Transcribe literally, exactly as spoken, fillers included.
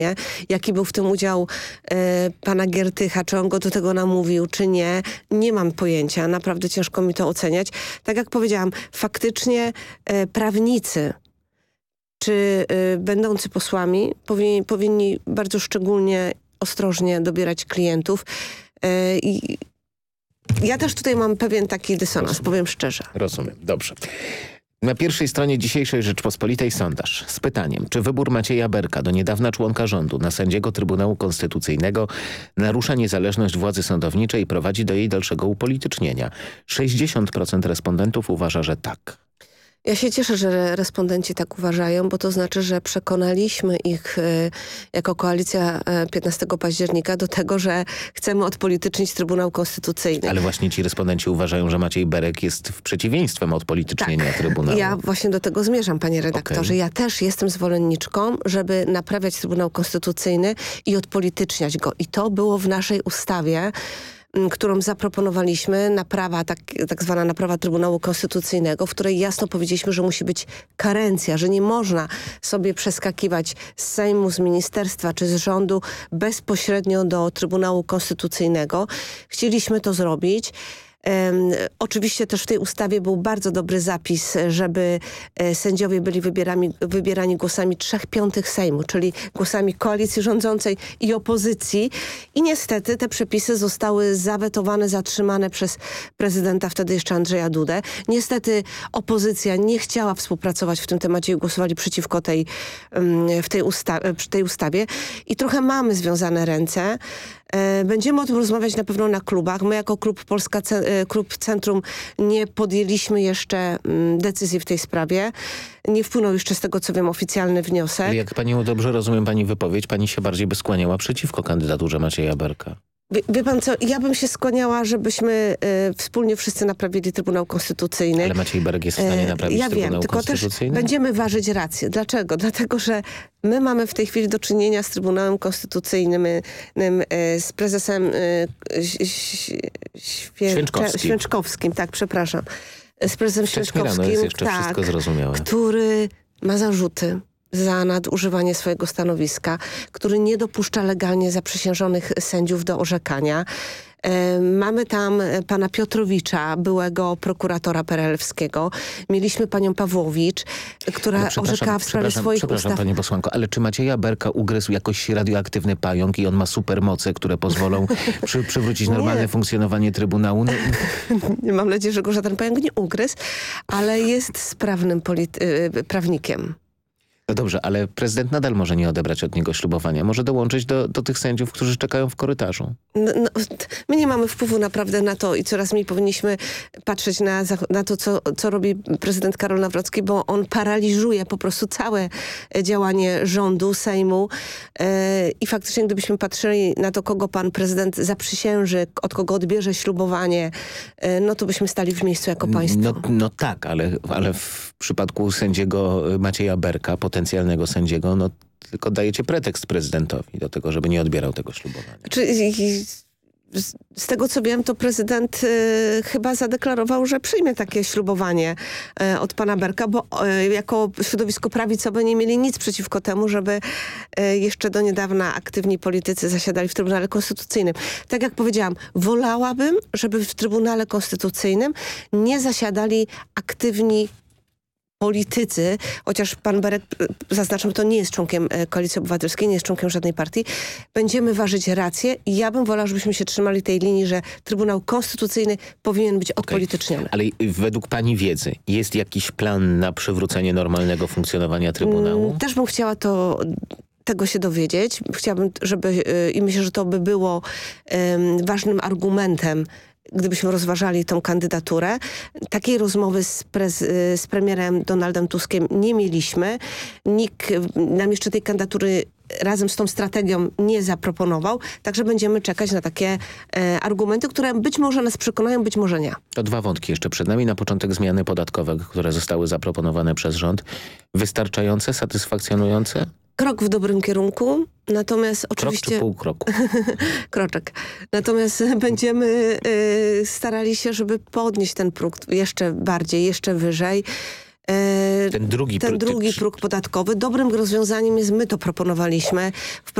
Nie? Jaki był w tym udział e, pana Giertycha, czy on go do tego namówił, czy nie, nie mam pojęcia. Naprawdę ciężko mi to oceniać. Tak jak powiedziałam, faktycznie e, prawnicy, czy e, będący posłami powinni, powinni bardzo szczególnie, ostrożnie dobierać klientów. E, i ja też tutaj mam pewien taki dysonans, Rozumiem. powiem szczerze. Rozumiem, dobrze. Na pierwszej stronie dzisiejszej Rzeczpospolitej sondaż z pytaniem, czy wybór Macieja Berka, do niedawna członka rządu, na sędziego Trybunału Konstytucyjnego narusza niezależność władzy sądowniczej i prowadzi do jej dalszego upolitycznienia. sześćdziesiąt procent respondentów uważa, że tak. Ja się cieszę, że respondenci tak uważają, bo to znaczy, że przekonaliśmy ich y, jako koalicja y, piętnastego października do tego, że chcemy odpolitycznić Trybunał Konstytucyjny. Ale właśnie ci respondenci uważają, że Maciej Berek jest w przeciwieństwem odpolitycznienia tak. Trybunału. Ja właśnie do tego zmierzam, panie redaktorze. Okay. Ja też jestem zwolenniczką, żeby naprawiać Trybunał Konstytucyjny i odpolityczniać go. I to było w naszej ustawie, którą zaproponowaliśmy, naprawa, tak, tak zwana naprawa Trybunału Konstytucyjnego, w której jasno powiedzieliśmy, że musi być karencja, że nie można sobie przeskakiwać z Sejmu, z ministerstwa czy z rządu bezpośrednio do Trybunału Konstytucyjnego. Chcieliśmy to zrobić. Um, oczywiście też w tej ustawie był bardzo dobry zapis, żeby e, sędziowie byli wybierani, wybierani głosami trzech piątych Sejmu, czyli głosami koalicji rządzącej i opozycji. I niestety te przepisy zostały zawetowane, zatrzymane przez prezydenta wtedy jeszcze Andrzeja Dudę. Niestety opozycja nie chciała współpracować w tym temacie i głosowali przeciwko tej, um, w tej, usta w tej ustawie. I trochę mamy związane ręce. Będziemy o tym rozmawiać na pewno na klubach. My jako klub Polska, klub Centrum nie podjęliśmy jeszcze decyzji w tej sprawie. Nie wpłynął jeszcze z tego, co wiem, oficjalny wniosek. Ale jak pani dobrze rozumiem pani wypowiedź, pani się bardziej by skłaniała przeciwko kandydaturze Macieja Berka. Wie, wie pan co, ja bym się skłaniała, żebyśmy y, wspólnie wszyscy naprawili Trybunał Konstytucyjny. Ale Maciej Berek jest w stanie naprawić ja Trybunał wiem, tylko Konstytucyjny? Też będziemy ważyć rację. Dlaczego? Dlatego, że my mamy w tej chwili do czynienia z Trybunałem Konstytucyjnym, y, y, z prezesem y, Świe Święczkowskim. Święczkowskim, tak, przepraszam. Z prezesem Święczkowskim, jest jeszcze tak, wszystko zrozumiałe. Który ma zarzuty za nadużywanie swojego stanowiska, który nie dopuszcza legalnie zaprzysiężonych sędziów do orzekania. E, mamy tam pana Piotrowicza, byłego prokuratora perelewskiego. Mieliśmy panią Pawłowicz, która orzekała w sprawie swoich przepraszam, ustaw. pani posłanko, ale czy Macieja Berka ugryzł jakoś radioaktywny pająk i on ma supermoce, które pozwolą przy, przywrócić normalne funkcjonowanie Trybunału? No. Nie mam nadzieję, że go żaden pająk nie ugryzł, ale jest sprawnym prawnikiem. No dobrze, ale prezydent nadal może nie odebrać od niego ślubowania. Może dołączyć do, do tych sędziów, którzy czekają w korytarzu. No, no, my nie mamy wpływu naprawdę na to i coraz mniej powinniśmy patrzeć na, na to, co, co robi prezydent Karol Nawrocki, bo on paraliżuje po prostu całe działanie rządu, Sejmu yy, i faktycznie gdybyśmy patrzyli na to, kogo pan prezydent zaprzysięży, od kogo odbierze ślubowanie, yy, no to byśmy stali w miejscu jako państwo. No, no tak, ale, ale w przypadku sędziego Macieja Berka, potencjalnego sędziego, no tylko dajecie pretekst prezydentowi do tego, żeby nie odbierał tego ślubowania. Czy, z, z tego co wiem, to prezydent y, chyba zadeklarował, że przyjmie takie ślubowanie y, od pana Berka, bo y, jako środowisko prawicowe nie mieli nic przeciwko temu, żeby y, jeszcze do niedawna aktywni politycy zasiadali w Trybunale Konstytucyjnym. Tak jak powiedziałam, wolałabym, żeby w Trybunale Konstytucyjnym nie zasiadali aktywni politycy, chociaż pan Berek, zaznaczam, to nie jest członkiem Koalicji Obywatelskiej, nie jest członkiem żadnej partii. Będziemy ważyć rację i ja bym wolała, żebyśmy się trzymali tej linii, że Trybunał Konstytucyjny powinien być odpolityczniony. Okay. Ale według pani wiedzy jest jakiś plan na przywrócenie normalnego funkcjonowania Trybunału? Też bym chciała to... tego się dowiedzieć. Chciałabym, żeby i myślę, że to by było um, ważnym argumentem, gdybyśmy rozważali tą kandydaturę. Takiej rozmowy z, prez, z premierem Donaldem Tuskiem nie mieliśmy. Nikt nam jeszcze tej kandydatury razem z tą strategią nie zaproponował, także będziemy czekać na takie e, argumenty, które być może nas przekonają, być może nie. To dwa wątki jeszcze przed nami. Na początek zmiany podatkowe, które zostały zaproponowane przez rząd. Wystarczające, satysfakcjonujące? Krok w dobrym kierunku, natomiast oczywiście... Krok czy pół kroku? Kroczek. Natomiast będziemy y, starali się, żeby podnieść ten próg jeszcze bardziej, jeszcze wyżej. Ten drugi, ten próg, drugi próg podatkowy. Dobrym rozwiązaniem jest, my to proponowaliśmy,